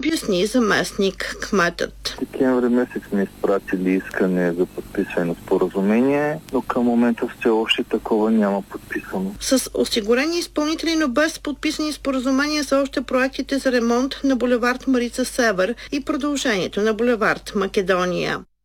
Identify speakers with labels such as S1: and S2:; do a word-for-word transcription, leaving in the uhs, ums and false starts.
S1: обясни заместник кметът.
S2: Декември месец сме изпратили искане за подписване на споразумение, но към момента все още такова няма подписано.
S1: С осигурени изпълнители, но без подписани споразумения са още проектите за ремонт на булевард Марица Север и продължението на булевард Македония.